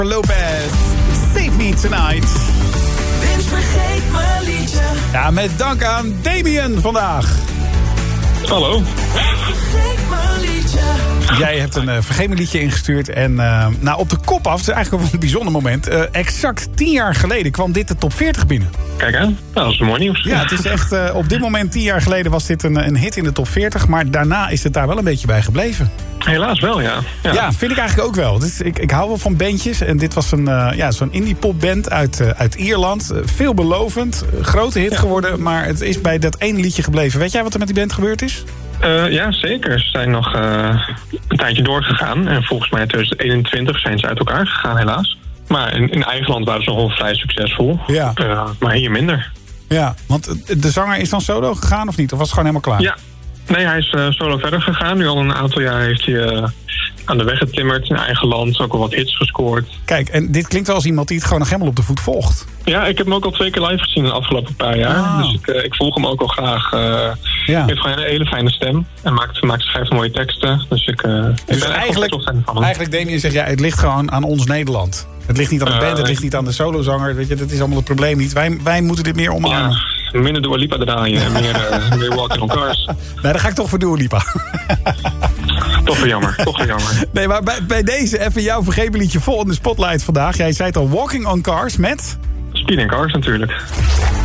Lopez, Save Me Tonight. Vince vergeet mijn liedje. Ja, met dank aan Damien vandaag. Hallo. Vergeet mijn liedje. Jij hebt een vergeet me liedje ingestuurd. En op de kop af, het is eigenlijk wel een bijzonder moment. Exact 10 jaar geleden kwam dit de top 40 binnen. Kijk aan, dat is mooi nieuws. Ja, het is echt, op dit moment 10 jaar geleden was dit een hit in de top 40. Maar daarna is het daar wel een beetje bij gebleven. Helaas wel, ja. Ja, vind ik eigenlijk ook wel. Dus ik hou wel van bandjes. En dit was zo'n indie popband uit Ierland. Veelbelovend, grote hit geworden. Maar het is bij dat ene liedje gebleven. Weet jij wat er met die band gebeurd is? Ja, zeker. Ze zijn nog een tijdje doorgegaan. En volgens mij in 2021 zijn ze uit elkaar gegaan, helaas. Maar in eigen land waren ze nog wel vrij succesvol. Ja. Maar hier minder. Ja, want de zanger is dan solo gegaan of niet? Of was het gewoon helemaal klaar? Ja. Nee, hij is solo verder gegaan. Nu al een aantal jaar heeft hij aan de weg getimmerd in eigen land. Ook al wat hits gescoord. Kijk, en dit klinkt wel als iemand die het gewoon nog helemaal op de voet volgt. Ja, ik heb hem ook al 2 keer live gezien de afgelopen paar jaar. Ah. Dus ik volg hem ook al graag. Hij heeft gewoon een hele fijne stem. En schrijft mooie teksten. Dus ik ben eigenlijk, echt fan van hem. eigenlijk Damien zegt, ja, het ligt gewoon aan ons Nederland. Het ligt niet aan de band, het ligt niet aan de solozanger. Weet je, dat is allemaal het probleem niet. Wij moeten dit meer omarmen. Ja, minder Dua Lipa draaien en meer Walking on Cars. Nee, dan ga ik toch voor Dua Lipa. Toch weer jammer. Nee, maar bij deze even jouw vergeven liedje vol in de spotlight vandaag. Jij zei het al, Walking on Cars met... Speeding Cars natuurlijk.